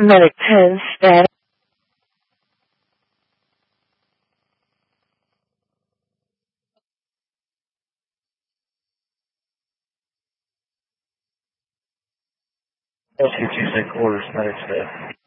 Medic 10 status. Two, 2, 6 orders, medic 7.